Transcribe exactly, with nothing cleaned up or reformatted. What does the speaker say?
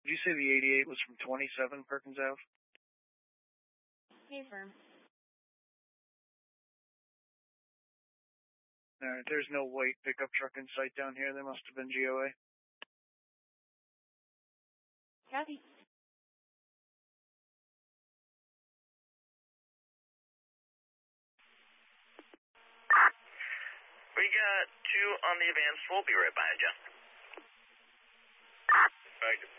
Did you say the eighty-eight was from twenty-seven Perkins Ave? Confirm. Alright, there's no white pickup truck in sight down here. There must have been G O A. Copy. We got two on the advance. We'll be right behind you. Thank you.